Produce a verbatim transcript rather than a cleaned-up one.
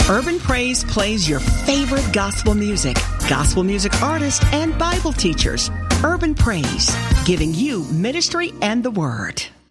Urban Praise plays your favorite gospel music, gospel music artists, and Bible teachers. Urban Praise, giving you ministry and the Word.